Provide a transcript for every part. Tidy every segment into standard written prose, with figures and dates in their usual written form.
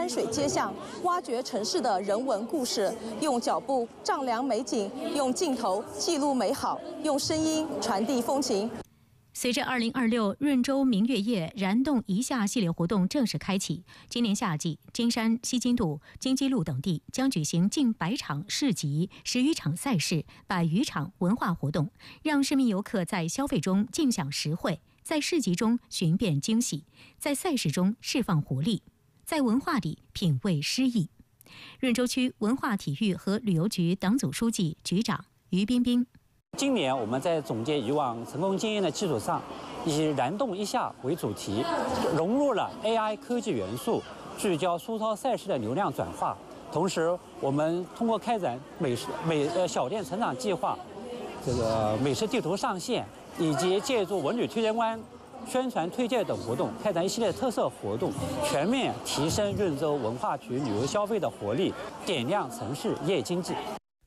山水街巷，挖掘城市的人文故事，用脚步丈量美景，用镜头记录美好，用声音传递风情。 随着2026润州明月夜燃动一下系列活动正式开启，今年夏季，金山、西津渡、京畿路等地将举行近100场市集、10余场赛事、100余场文化活动，让市民游客在消费中尽享实惠，在市集中寻遍惊喜，在赛事中释放活力，在文化里品味诗意。润州区文化体育和旅游局党组书记、局长于彬彬。 今年我们在总结以往成功经验的基础上，以燃动一下为主题，融入了 AI 科技元素，聚焦书超赛事的流量转化。同时，我们通过开展小店成长计划、美食地图上线，以及借助文旅推荐官宣传推介等活动，开展一系列特色活动，全面提升润州文化局旅游消费的活力，点亮城市夜经济。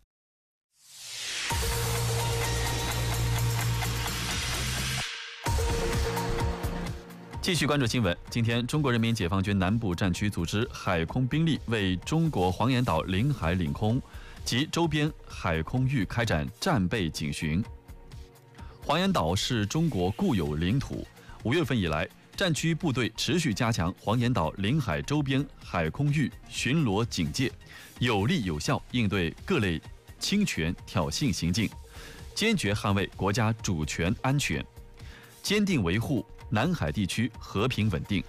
继续关注新闻。今天，中国人民解放军南部战区组织海空兵力为中国黄岩岛领海领空及周边海空域开展战备警巡。黄岩岛是中国固有领土。5月份以来，战区部队持续加强黄岩岛领海周边海空域巡逻警戒，有力有效应对各类侵权挑衅行径，坚决捍卫国家主权安全，坚定维护南海地区和平稳定。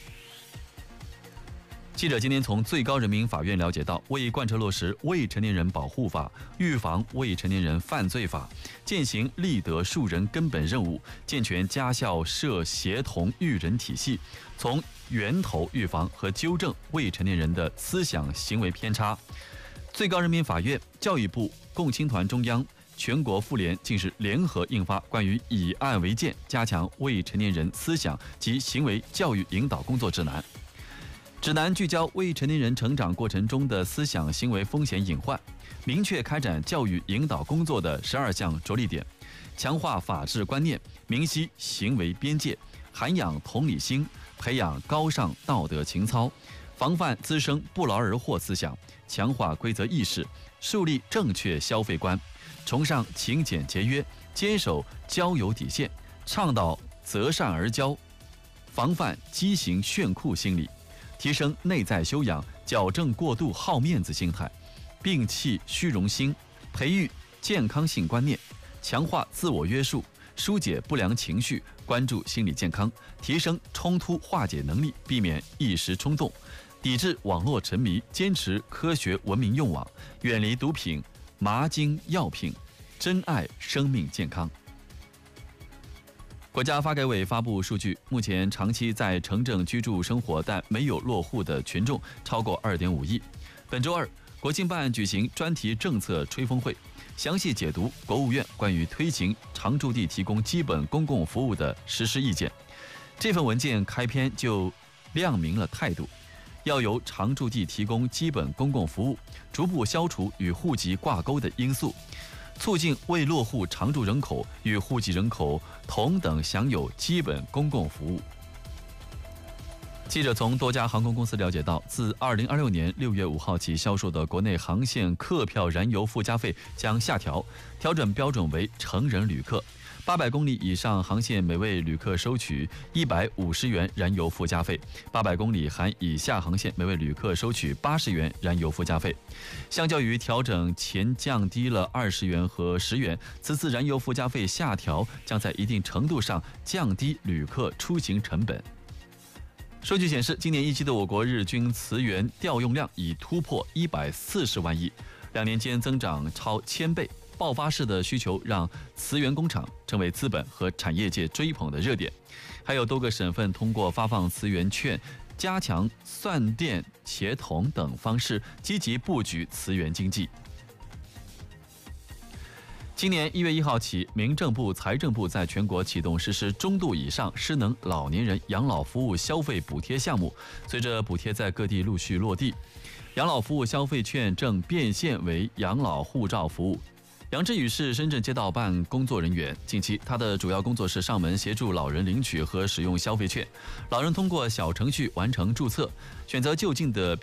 记者今天从最高人民法院了解到，为贯彻落实《未成年人保护法》、预防未成年人犯罪法，践行立德树人根本任务，健全家校社协同育人体系，从源头预防和纠正未成年人的思想行为偏差。最高人民法院、教育部、共青团中央、全国妇联近日联合印发关于以案为鉴，加强未成年人思想及行为教育引导工作指南。指南聚焦未成年人成长过程中的思想行为风险隐患，明确开展教育引导工作的12项着力点，强化法治观念，明晰行为边界，涵养同理心，培养高尚道德情操，防范滋生不劳而获思想，强化规则意识，树立正确消费观，崇尚勤俭节约，坚守交友底线，倡导择善而交，防范畸形炫酷心理，提升内在修养，矫正过度好面子心态，摒弃虚荣心，培育健康性观念，强化自我约束，疏解不良情绪，关注心理健康，提升冲突化解能力，避免一时冲动，抵制网络沉迷，坚持科学文明用网，远离毒品、麻精药品，珍爱生命健康。国家发改委发布数据，目前长期在城镇居住生活但没有落户的群众超过2.5亿。本周二，国庆办举行专题政策吹风会，详细解读国务院关于推行常住地提供基本公共服务的实施意见。这份文件开篇就亮明了态度，要由常住地提供基本公共服务，逐步消除与户籍挂钩的因素，促进未落户常住人口与户籍人口同等享有基本公共服务。记者从多家航空公司了解到，自2026年6月5号起销售的国内航线客票燃油附加费将下调，调整标准为成人旅客800公里以上航线每位旅客收取150元燃油附加费，800公里含以下航线每位旅客收取80元燃油附加费。相较于调整前降低了20元和10元，此次燃油附加费下调将在一定程度上降低旅客出行成本。数据显示，今年一季的我国日均磁源调用量已突破140万亿，2年间增长超1000倍。爆发式的需求让磁源工厂成为资本和产业界追捧的热点。还有多个省份通过发放磁源券、加强算电协同等方式，积极布局磁源经济。今年1月1号起，民政部、财政部在全国启动实施中度以上失能老年人养老服务消费补贴项目。随着补贴在各地陆续落地，养老服务消费券正变现为养老护照服务。杨志宇是深圳街道办工作人员，近期他的主要工作是上门协助老人领取和使用消费券。老人通过小程序完成注册，选择就近的